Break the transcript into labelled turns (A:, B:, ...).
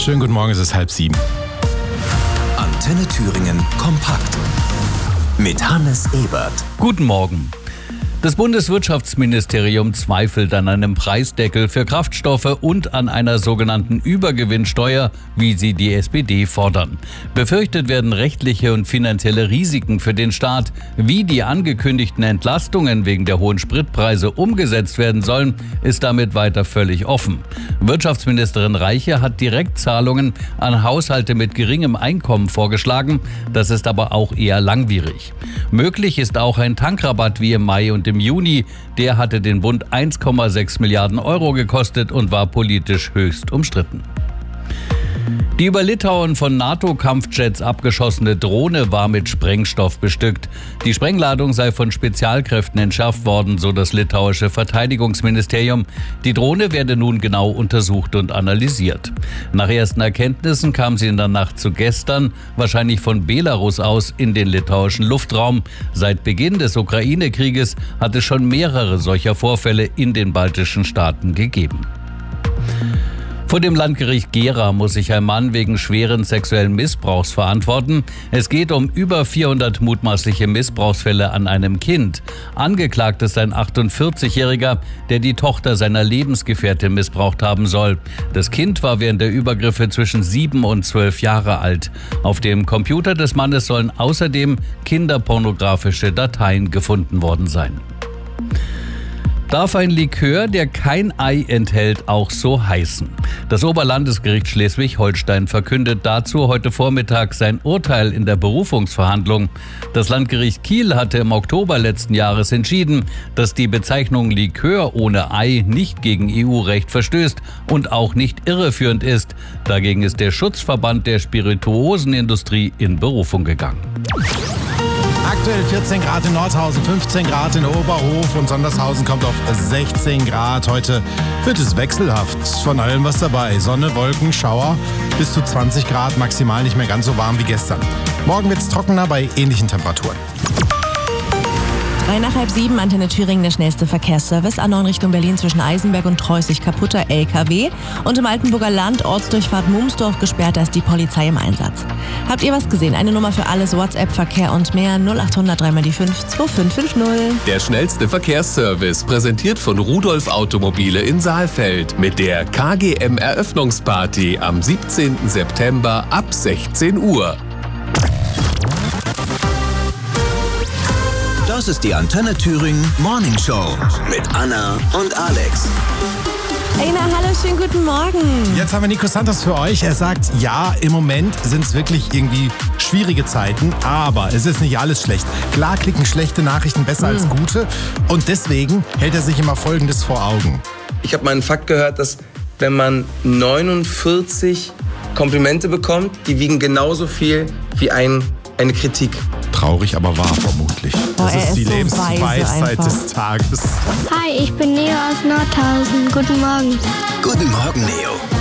A: Schönen guten Morgen, es ist 6:30.
B: Antenne Thüringen kompakt mit Hannes Ebert.
C: Guten Morgen. Das Bundeswirtschaftsministerium zweifelt an einem Preisdeckel für Kraftstoffe und an einer sogenannten Übergewinnsteuer, wie sie die SPD fordern. Befürchtet werden rechtliche und finanzielle Risiken für den Staat. Wie die angekündigten Entlastungen wegen der hohen Spritpreise umgesetzt werden sollen, ist damit weiter völlig offen. Wirtschaftsministerin Reiche hat Direktzahlungen an Haushalte mit geringem Einkommen vorgeschlagen. Das ist aber auch eher langwierig. Möglich ist auch ein Tankrabatt wie im Mai und im Juni. Der hatte den Bund 1,6 Milliarden Euro gekostet und war politisch höchst umstritten. Die über Litauen von NATO-Kampfjets abgeschossene Drohne war mit Sprengstoff bestückt. Die Sprengladung sei von Spezialkräften entschärft worden, so das litauische Verteidigungsministerium. Die Drohne werde nun genau untersucht und analysiert. Nach ersten Erkenntnissen kam sie in der Nacht zu gestern, wahrscheinlich von Belarus aus, in den litauischen Luftraum. Seit Beginn des Ukraine-Krieges hat es schon mehrere solcher Vorfälle in den baltischen Staaten gegeben. Vor dem Landgericht Gera muss sich ein Mann wegen schweren sexuellen Missbrauchs verantworten. Es geht um über 400 mutmaßliche Missbrauchsfälle an einem Kind. Angeklagt ist ein 48-Jähriger, der die Tochter seiner Lebensgefährtin missbraucht haben soll. Das Kind war während der Übergriffe zwischen 7 und 12 Jahre alt. Auf dem Computer des Mannes sollen außerdem kinderpornografische Dateien gefunden worden sein. Darf ein Likör, der kein Ei enthält, auch so heißen? Das Oberlandesgericht Schleswig-Holstein verkündet dazu heute Vormittag sein Urteil in der Berufungsverhandlung. Das Landgericht Kiel hatte im Oktober letzten Jahres entschieden, dass die Bezeichnung Likör ohne Ei nicht gegen EU-Recht verstößt und auch nicht irreführend ist. Dagegen ist der Schutzverband der Spirituosenindustrie in Berufung gegangen.
A: Aktuell 14 Grad in Nordhausen, 15 Grad in Oberhof und Sondershausen kommt auf 16 Grad. Heute wird es wechselhaft, von allem was dabei. Sonne, Wolken, Schauer, bis zu 20 Grad, maximal nicht mehr ganz so warm wie gestern. Morgen wird es trockener bei ähnlichen Temperaturen.
D: 6:30, Antenne Thüringen, der schnellste Verkehrsservice. A9 Richtung Berlin zwischen Eisenberg und Treusig kaputter LKW. Und im Altenburger Land, Ortsdurchfahrt Mumsdorf gesperrt, da ist die Polizei im Einsatz. Habt ihr was gesehen? Eine Nummer für alles, WhatsApp-Verkehr und mehr, 0800 3x5 2550.
E: Der schnellste Verkehrsservice, präsentiert von Rudolf Automobile in Saalfeld mit der KGM-Eröffnungsparty am 17. September ab 16 Uhr.
B: Das ist die Antenne Thüringen Morning Show mit Anna und Alex.
D: Hey, na, hallo, schönen guten Morgen.
A: Jetzt haben wir Nico Santos für euch. Er sagt, ja, im Moment sind es wirklich irgendwie schwierige Zeiten, aber es ist nicht alles schlecht. Klar klicken schlechte Nachrichten besser als gute und deswegen hält er sich immer Folgendes vor Augen.
F: Ich habe mal einen Fakt gehört, dass wenn man 49 Komplimente bekommt, die wiegen genauso viel wie eine Kritik.
A: Traurig, aber wahr vermutlich. Das ist die Lebensweisheit des Tages.
G: Hi, ich bin Neo aus Nordhausen. Guten Morgen.
B: Guten Morgen, Neo.